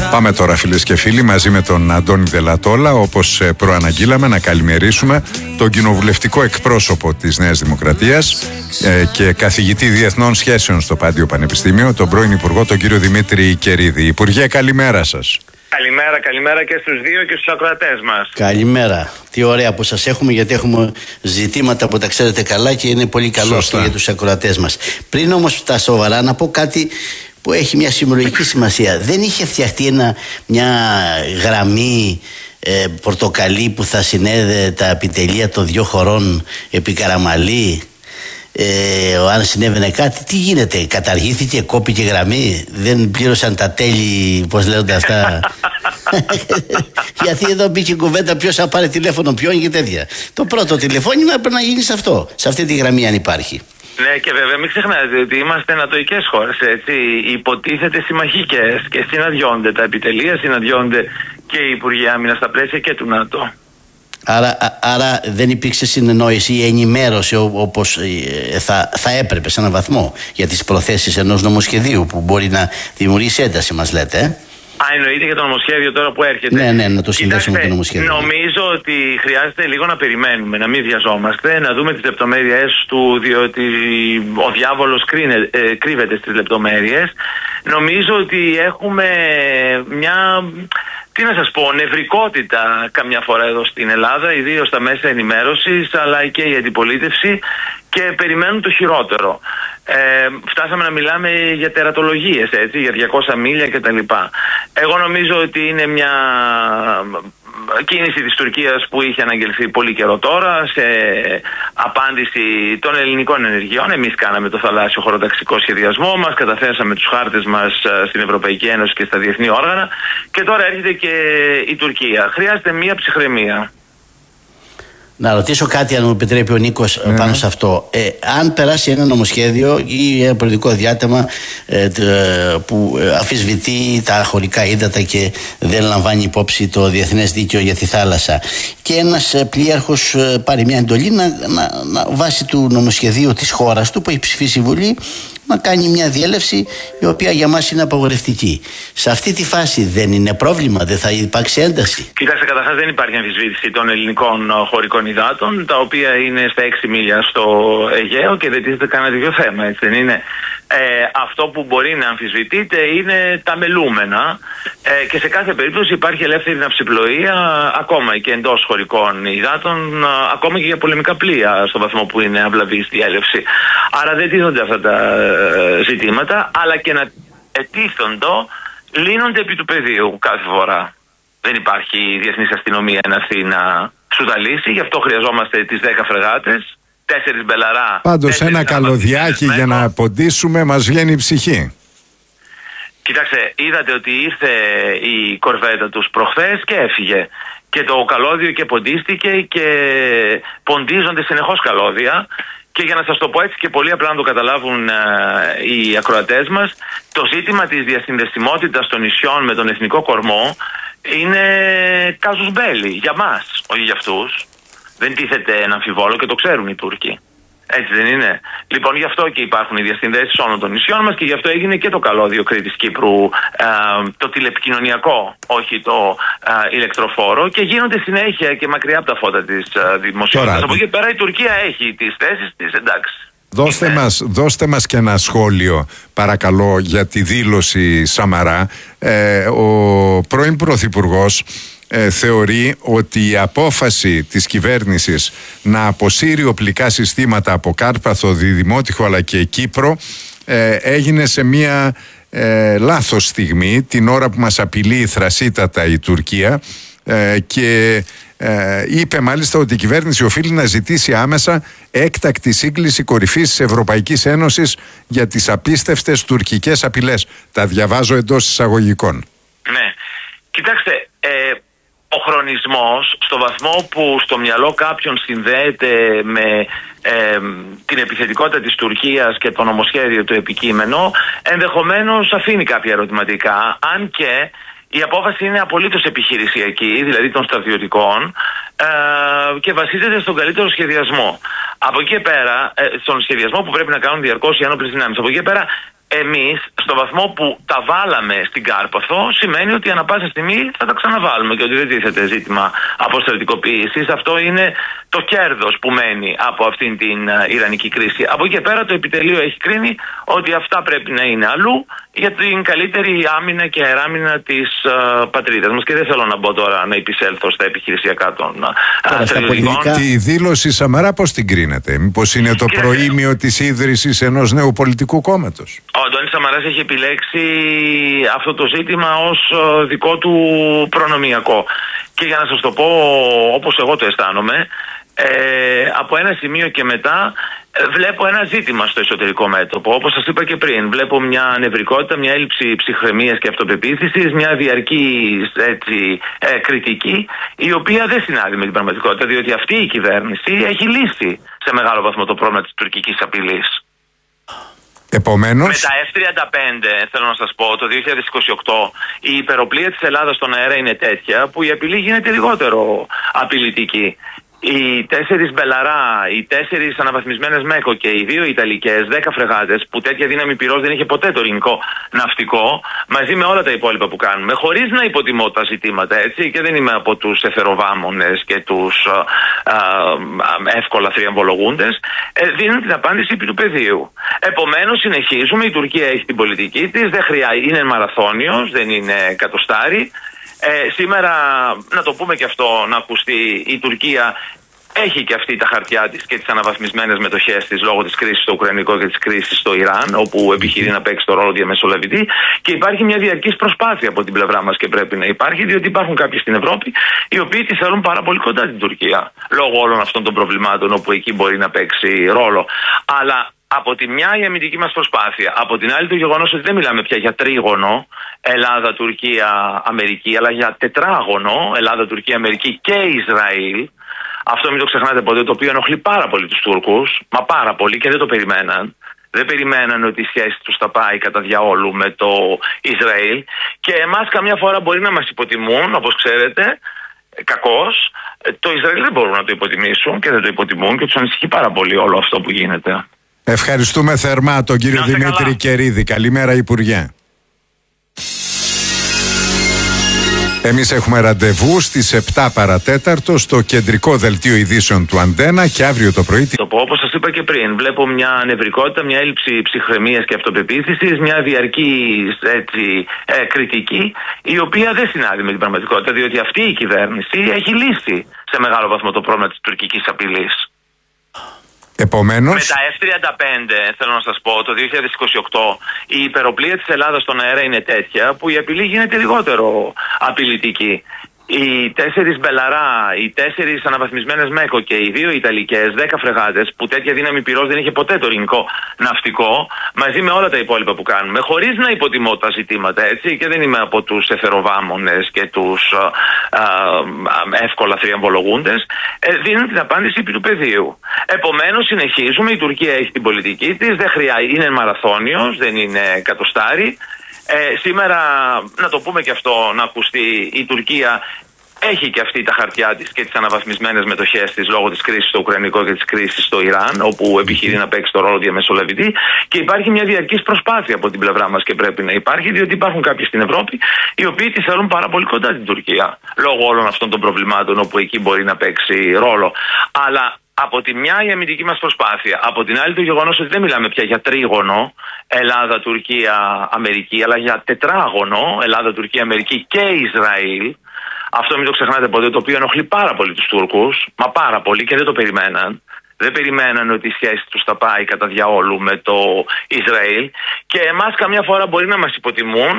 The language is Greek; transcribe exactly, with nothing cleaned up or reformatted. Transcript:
Πάμε τώρα, φίλες και φίλοι, μαζί με τον Αντώνη Δελατόλα, όπως προαναγγείλαμε, να καλημερίσουμε τον κοινοβουλευτικό εκπρόσωπο της Νέας Δημοκρατίας ε, και καθηγητή διεθνών σχέσεων στο Πάντιο Πανεπιστήμιο, τον πρώην Υπουργό, τον κύριο Δημήτρη Κερίδη. Υπουργέ, καλημέρα σας. Καλημέρα, καλημέρα και στους δύο και στους ακροατές μας. Καλημέρα. Τι ωραία που σας έχουμε, γιατί έχουμε ζητήματα που τα ξέρετε καλά και είναι πολύ καλό αυτό για τους ακροατές μας. Πριν όμως τα σοβαρά, να πω κάτι που έχει μια συμβολογική σημασία. Δεν είχε φτιαχτεί ένα, μια γραμμή ε, πορτοκαλί που θα συνέδε τα επιτελεία των δύο χωρών επί Καραμαλή? Ε, αν συνέβαινε κάτι, τι γίνεται? Καταργήθηκε, κόπηκε γραμμή? Δεν πλήρωσαν τα τέλη, πώς λέγονται αυτά? Γιατί εδώ μπήκε η κουβέντα ποιος θα πάρει τηλέφωνο ποιον και τέτοια. Το πρώτο τηλεφώνημα πρέπει να γίνει σε αυτό, σε αυτή τη γραμμή, αν υπάρχει. Ναι, και βέβαια μην ξεχνάτε ότι είμαστε νατοικές χώρες, έτσι. Υποτίθεται συμμαχικές και συναντιόνται τα επιτελεία, συναντιόνται και οι Υπουργοί Άμυνας στα πλαίσια και του ΝΑΤΟ. Άρα, άρα δεν υπήρξε συνεννόηση ή ενημέρωση όπως θα, θα έπρεπε σε έναν βαθμό για τις προθέσεις ενός νομοσχεδίου που μπορεί να δημιουργήσει ένταση, μας λέτε, ε? Α, εννοείται για το νομοσχέδιο τώρα που έρχεται. Ναι, ναι, να το συνδέσουμε με το νομοσχέδιο. Νομίζω ότι χρειάζεται λίγο να περιμένουμε, να μην βιαζόμαστε, να δούμε τις λεπτομέρειες του, διότι ο διάβολος κρίνε, ε, κρύβεται στις λεπτομέρειες. Νομίζω ότι έχουμε μια, τι να σας πω, νευρικότητα καμιά φορά εδώ στην Ελλάδα, ιδίως στα μέσα ενημέρωσης, αλλά και η αντιπολίτευση, και περιμένουν το χειρότερο. Ε, φτάσαμε να μιλάμε για τερατολογίες, έτσι, για διακόσια μίλια κτλ. Εγώ νομίζω ότι είναι μια κίνηση της Τουρκίας που είχε αναγγελθεί πολύ καιρό τώρα, σε απάντηση των ελληνικών ενεργειών. Εμείς κάναμε το θαλάσσιο χωροταξικό σχεδιασμό μας, καταθέσαμε τους χάρτες μας στην Ευρωπαϊκή Ένωση και στα διεθνή όργανα, και τώρα έρχεται και η Τουρκία. Χρειάζεται μια ψυχραιμία. Να ρωτήσω κάτι, αν μου επιτρέπει ο Νίκος, mm. πάνω σε αυτό. Ε, αν περάσει ένα νομοσχέδιο ή ένα πολιτικό διάταγμα ε, που αμφισβητεί τα χωρικά ύδατα και δεν λαμβάνει υπόψη το διεθνές δίκαιο για τη θάλασσα, και ένας πλοίαρχος πάρει μια εντολή να, να, να βάσει του νομοσχεδίου της χώρας του που έχει ψηφίσει η Βουλή, να κάνει μια διέλευση η οποία για μας είναι απαγορευτική. Σε αυτή τη φάση δεν είναι πρόβλημα, δεν θα υπάρξει ένταση? Κοιτάξτε, καταρχάς δεν υπάρχει αμφισβήτηση των ελληνικών χωρικών υδάτων, τα οποία είναι στα έξι μίλια στο Αιγαίο και δεν τίθεται κανένα τέτοιο θέμα, έτσι δεν είναι? Ε, αυτό που μπορεί να αμφισβητείται είναι τα μελούμενα, ε, και σε κάθε περίπτωση υπάρχει ελεύθερη ναυσιπλοεία ακόμα και εντός χωρικών υδάτων, ακόμα και για πολεμικά πλοία, στο βαθμό που είναι αυλαβής διέλευση. Άρα δεν τίθονται αυτά τα ζητήματα, αλλά και να ετίθοντο λύνονται επί του πεδίου κάθε φορά. Δεν υπάρχει διεθνής αστυνομία να έρθει να σου τα λύσει, γι' αυτό χρειαζόμαστε τις δέκα φρεγάτες, τέσσερις μπελαρά. Πάντως ένα καλωδιάκι για να ποντίσουμε μας βγαίνει η ψυχή. Κοιτάξτε, είδατε ότι ήρθε η κορβέτα τους προχθές και έφυγε. Και το καλώδιο και ποντίστηκε και ποντίζονται συνεχώς καλώδια. Και για να σας το πω έτσι και πολύ απλά να το καταλάβουν ε, οι ακροατές μας, το ζήτημα της διασυνδεσιμότητας των νησιών με τον εθνικό κορμό είναι κάζους μπέλι για μας, όχι για αυτούς. Δεν τίθεται ένα αμφιβόλο και το ξέρουν οι Τούρκοι. Έτσι δεν είναι? Λοιπόν, γι' αυτό και υπάρχουν οι διασυνδέσεις όλων των νησιών μας και γι' αυτό έγινε και το καλώδιο Κρήτης Κύπρου, ε, το τηλεπικοινωνιακό, όχι το ε, ηλεκτροφόρο, και γίνονται συνέχεια και μακριά από τα φώτα της ε, δημοσιότητας. Από εκεί πέρα η Τουρκία έχει τις θέσεις της, εντάξει. Δώστε μας, δώστε μας και ένα σχόλιο, παρακαλώ, για τη δήλωση Σαμαρά. Ε, ο πρώην Πρωθυπουργός Ε, θεωρεί ότι η απόφαση της κυβέρνησης να αποσύρει οπλικά συστήματα από Κάρπαθο, Διδημότυχο αλλά και Κύπρο ε, έγινε σε μια ε, λάθος στιγμή, την ώρα που μας απειλεί θρασίτατα η Τουρκία, ε, και ε, είπε μάλιστα ότι η κυβέρνηση οφείλει να ζητήσει άμεσα έκτακτη σύγκληση κορυφής της Ευρωπαϊκής Ένωσης για τις απίστευτες τουρκικές απειλές. Τα διαβάζω εντός εισαγωγικών. Ναι, κοιτάξτε, ε, ο χρονισμός, στο βαθμό που στο μυαλό κάποιον συνδέεται με ε, την επιθετικότητα της Τουρκίας και το νομοσχέδιο του επικείμενο, ενδεχομένως αφήνει κάποια ερωτηματικά, αν και η απόφαση είναι απολύτως επιχειρησιακή, δηλαδή των στρατιωτικών, ε, και βασίζεται στον καλύτερο σχεδιασμό. Από εκεί και πέρα, ε, στον σχεδιασμό που πρέπει να κάνουν διαρκώς οι ένοπλες δυνάμεις. Από εκεί και πέρα, εμείς στο βαθμό που τα βάλαμε στην Κάρπαθο σημαίνει ότι ανά πάσα στιγμή θα τα ξαναβάλουμε και ότι δεν τίθεται ζήτημα αποστρατικοποίησης. Αυτό είναι το κέρδος που μένει από αυτήν την Ιρανική κρίση. Από εκεί και πέρα το επιτελείο έχει κρίνει ότι αυτά πρέπει να είναι αλλού για την καλύτερη άμυνα και αεράμυνα της uh, πατρίδας μας. Και δεν θέλω να μπω τώρα να επισέλθω στα επιχειρησιακά των στρατιωτικών. Τη δήλωση Σαμαρά πώς την κρίνετε? Μήπως είναι το Κύριε... προήμιο της ίδρυσης ενός νέου πολιτικού κόμματος? Ο Αντώνης Σαμαράς έχει επιλέξει αυτό το ζήτημα ως δικό του προνομιακό. Και για να σας το πω όπως εγώ το αισθάνομαι, ε, από ένα σημείο και μετά βλέπω ένα ζήτημα στο εσωτερικό μέτωπο. Όπως σας είπα και πριν, βλέπω μια νευρικότητα, μια έλλειψη ψυχραιμίας και αυτοπεποίθησης, μια διαρκή έτσι, ε, κριτική, η οποία δεν συνάδει με την πραγματικότητα, διότι αυτή η κυβέρνηση έχει λύσει σε μεγάλο βαθμό το πρόβλημα της τουρκικής απειλής. Επομένως... Με τα εφ τριάντα πέντε, θέλω να σας πω, το δύο χιλιάδες είκοσι οκτώ η υπεροπλία της Ελλάδας στον αέρα είναι τέτοια που η απειλή γίνεται λιγότερο απειλητική. Οι τέσσερις Μπελαρά, οι τέσσερις αναβαθμισμένες Μέκο και οι δύο Ιταλικές, δέκα φρεγάτες, που τέτοια δύναμη πυρός δεν είχε ποτέ το ελληνικό ναυτικό, μαζί με όλα τα υπόλοιπα που κάνουμε, χωρίς να υποτιμώ τα ζητήματα, έτσι, και δεν είμαι από τους εθεροβάμονες και τους α, α, α, εύκολα θριαμβολογούντες, ε, δίνουν την απάντηση επί του πεδίου. Επομένως, συνεχίζουμε, η Τουρκία έχει την πολιτική της, δεν χρειάζεται, είναι μαραθώνιος, δεν είναι κατοστάρι. Ε, σήμερα, να το πούμε και αυτό, να ακουστεί, η Τουρκία έχει και αυτή τα χαρτιά της και τις αναβαθμισμένες μετοχές της λόγω της κρίσης στο Ουκρανικό και της κρίσης στο Ιράν, όπου επιχειρεί να παίξει το ρόλο διαμεσολαβητή, και υπάρχει μια διαρκής προσπάθεια από την πλευρά μας και πρέπει να υπάρχει, διότι υπάρχουν κάποιοι στην Ευρώπη οι οποίοι τη θέλουν πάρα πολύ κοντά την Τουρκία, λόγω όλων αυτών των προβλημάτων όπου εκεί μπορεί να παίξει ρόλο. Αλλά από τη μια η αμυντική μας προσπάθεια, από την άλλη το γεγονός ότι δεν μιλάμε πια για τρίγωνο Ελλάδα, Τουρκία, Αμερική, αλλά για τετράγωνο Ελλάδα, Τουρκία, Αμερική και Ισραήλ. Αυτό μην το ξεχνάτε ποτέ, το οποίο ενοχλεί πάρα πολύ τους Τούρκους, μα πάρα πολύ, και δεν το περιμέναν. Δεν περιμέναν ότι η σχέση τους θα πάει κατά διαόλου με το Ισραήλ, και εμάς καμιά φορά μπορεί να μας υποτιμούν, όπως ξέρετε, κακώς. Το Ισραήλ δεν μπορούν να το υποτιμήσουν και δεν το υποτιμούν και τους ανησυχεί πάρα πολύ όλο αυτό που γίνεται. Ευχαριστούμε θερμά τον κύριο Δημήτρη καλά. Κερίδη. Καλημέρα, Υπουργέ. Εμείς έχουμε ραντεβού στις επτά παρατέταρτο στο κεντρικό δελτίο ειδήσεων του Αντένα και αύριο το πρωί. Το πω, όπως σας είπα και πριν, βλέπω μια νευρικότητα, μια έλλειψη ψυχραιμίας και αυτοπεποίθησης, μια διαρκή έτσι, ε, κριτική, η οποία δεν συνάδει με την πραγματικότητα, διότι αυτή η κυβέρνηση έχει λύσει σε μεγάλο βαθμό το πρόβλημα της τουρκικής απειλής. Επομένως... Με τα εφ τριάντα πέντε, θέλω να σας πω, το δύο χιλιάδες είκοσι οκτώ η υπεροπλία της Ελλάδας στον αέρα είναι τέτοια που η απειλή γίνεται λιγότερο απειλητική. Οι τέσσερις Μπελαρά, οι τέσσερις αναβαθμισμένες Μέκο και οι δύο Ιταλικές, δέκα φρεγάτες, που τέτοια δύναμη πυρός δεν είχε ποτέ το ελληνικό ναυτικό, μαζί με όλα τα υπόλοιπα που κάνουμε, χωρίς να υποτιμώ τα ζητήματα, έτσι, και δεν είμαι από τους εθεροβάμονες και τους α, α, εύκολα θριαμβολογούντες, ε, δίνουν την απάντηση επί του πεδίου. Επομένως, συνεχίζουμε, η Τουρκία έχει την πολιτική της, δεν χρειάζεται, είναι μαραθώνιος, δεν είναι κατοστάρι. Ε, σήμερα, να το πούμε και αυτό, να ακουστεί, η Τουρκία έχει και αυτή τα χαρτιά της και τις αναβαθμισμένες μετοχές της λόγω της κρίσης στο Ουκρανικό και της κρίσης στο Ιράν, όπου επιχειρεί να παίξει το ρόλο διαμεσολαβητή, και υπάρχει μια διαρκής προσπάθεια από την πλευρά μας και πρέπει να υπάρχει, διότι υπάρχουν κάποιοι στην Ευρώπη οι οποίοι τη θέλουν πάρα πολύ κοντά την Τουρκία, λόγω όλων αυτών των προβλημάτων όπου εκεί μπορεί να παίξει ρόλο. Αλλά από τη μια η αμυντική μας προσπάθεια, από την άλλη το γεγονός ότι δεν μιλάμε πια για τρίγωνο Ελλάδα, Τουρκία, Αμερική, αλλά για τετράγωνο Ελλάδα, Τουρκία, Αμερική και Ισραήλ. Αυτό μην το ξεχνάτε ποτέ, το οποίο ενοχλεί πάρα πολύ τους Τούρκους, μα πάρα πολύ, και δεν το περιμέναν. Δεν περιμέναν ότι η σχέση τους θα πάει κατά διαόλου με το Ισραήλ, και εμάς καμιά φορά μπορεί να μας υποτιμούν.